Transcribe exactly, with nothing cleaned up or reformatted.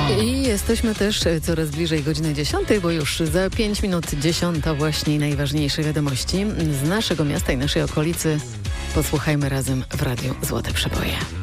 I jesteśmy też coraz bliżej godziny dziesiątej, bo już za pięć minut dziesiąta właśnie najważniejsze wiadomości z naszego miasta i naszej okolicy. Posłuchajmy razem w radiu Złote Przeboje.